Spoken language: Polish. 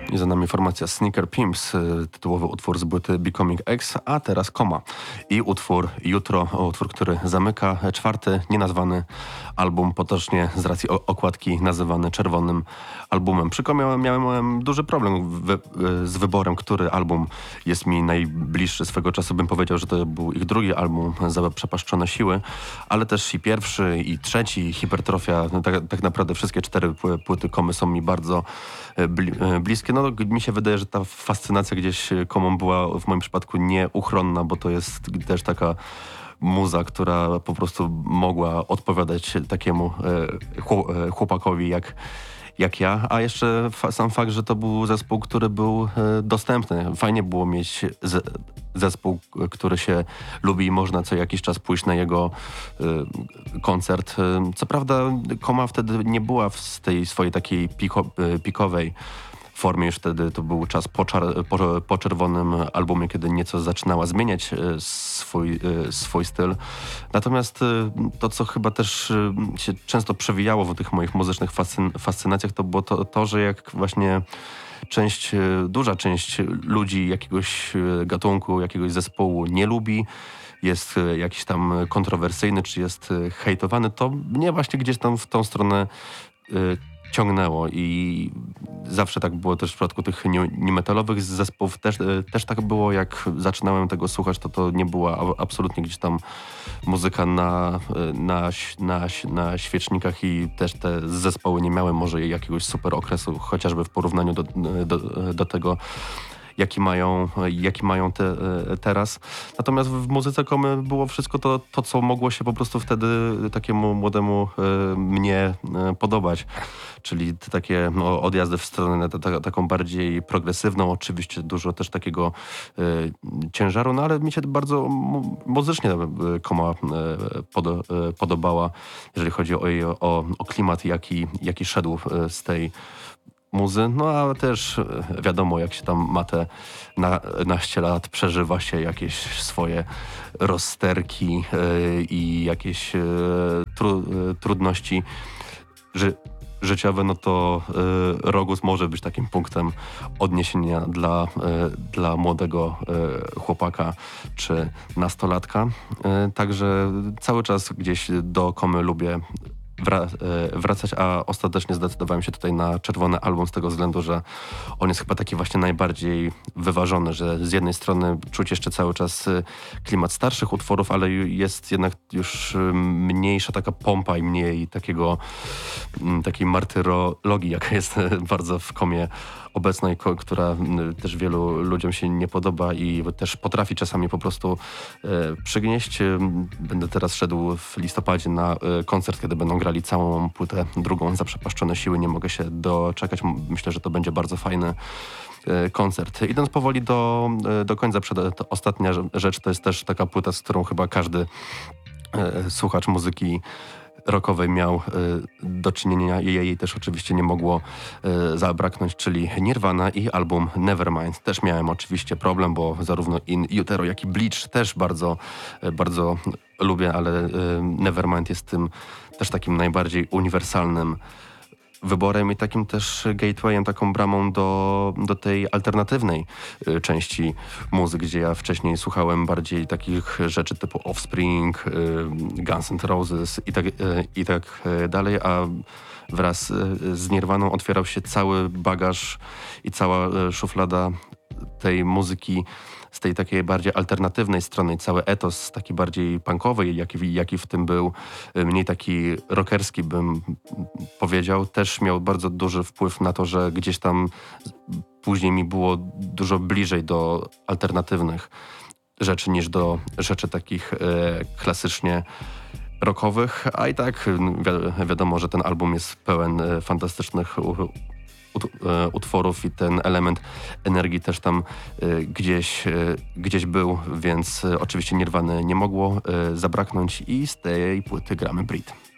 I za nami formacja Sneaker Pimps, tytułowy utwór z płyty Becoming X, a teraz Koma. I utwór Jutro, utwór, który zamyka czwarty, nienazwany album, potocznie z racji okładki nazywany czerwonym albumem. Przy Komie miałem duży problem z wyborem, który album jest mi najbliższy. Swego czasu bym powiedział, że to był ich drugi album, Zaprzepaszczone siły, ale też i pierwszy, i trzeci, Hipertrofia. Tak naprawdę wszystkie cztery płyty Komy są mi bardzo bliskie. No, mi się wydaje, że ta fascynacja gdzieś Komą była w moim przypadku nieuchronna, bo to jest też taka muza, która po prostu mogła odpowiadać takiemu chłopakowi jak ja, a jeszcze sam fakt, że to był zespół, który był dostępny. Fajnie było mieć zespół, który się lubi i można co jakiś czas pójść na jego koncert. Co prawda Koma wtedy nie była w tej swojej takiej pikowej formie, już wtedy to był czas po czerwonym albumie, kiedy nieco zaczynała zmieniać swój styl. Natomiast to, co chyba też się często przewijało w tych moich muzycznych fascynacjach, to było to, że jak właśnie duża część ludzi jakiegoś gatunku, jakiegoś zespołu nie lubi, jest jakiś tam kontrowersyjny, czy jest hejtowany, to mnie właśnie gdzieś tam w tą stronę ciągnęło i zawsze tak było też w przypadku tych new-metalowych zespołów. Też tak było, jak zaczynałem tego słuchać, to nie była absolutnie gdzieś tam muzyka na świecznikach i też te zespoły nie miały może jakiegoś super okresu, chociażby w porównaniu do tego, jaki mają teraz. Natomiast w muzyce Komy było wszystko to, co mogło się po prostu wtedy takiemu młodemu mnie podobać. Czyli te takie odjazdy w stronę taką bardziej progresywną, oczywiście dużo też takiego ciężaru, no ale mi się bardzo muzycznie Koma podobała, jeżeli chodzi o klimat, jaki szedł z tej muzy, no a też wiadomo, jak się tam ma te naście lat, przeżywa się jakieś swoje rozterki i jakieś trudności życiowe, no to Rogus może być takim punktem odniesienia dla młodego chłopaka czy nastolatka. Także cały czas gdzieś do Komy lubię wracać, a ostatecznie zdecydowałem się tutaj na czerwony album z tego względu, że on jest chyba taki właśnie najbardziej wyważony, że z jednej strony czuć jeszcze cały czas klimat starszych utworów, ale jest jednak już mniejsza taka pompa i mniej takiej martyrologii, jaka jest bardzo w Komie obecnej, która też wielu ludziom się nie podoba i też potrafi czasami po prostu przygnieść. Będę teraz szedł w listopadzie na koncert, kiedy będą grali całą płytę drugą, Zaprzepaszczone siły. Nie mogę się doczekać. Myślę, że to będzie bardzo fajny koncert. Idąc powoli do końca, ostatnia rzecz to jest też taka płyta, z którą chyba każdy słuchacz muzyki rockowej miał do czynienia i jej też oczywiście nie mogło zabraknąć, czyli Nirvana i album Nevermind. Też miałem oczywiście problem, bo zarówno In Utero, jak i Bleach też bardzo, bardzo lubię, ale Nevermind jest tym też takim najbardziej uniwersalnym wyborem i takim też gatewayem, taką bramą do tej alternatywnej części muzyki, gdzie ja wcześniej słuchałem bardziej takich rzeczy typu Offspring, Guns N' Roses i tak dalej, a wraz z Nirwaną otwierał się cały bagaż i cała szuflada tej muzyki z tej takiej bardziej alternatywnej strony, cały etos taki bardziej punkowy, jaki w tym był, mniej taki rockerski bym powiedział, też miał bardzo duży wpływ na to, że gdzieś tam później mi było dużo bliżej do alternatywnych rzeczy niż do rzeczy takich klasycznie rockowych, a i tak wiadomo, że ten album jest pełen fantastycznych utworów i ten element energii też tam gdzieś był, więc oczywiście Nirwany nie mogło zabraknąć i z tej płyty gramy Breed.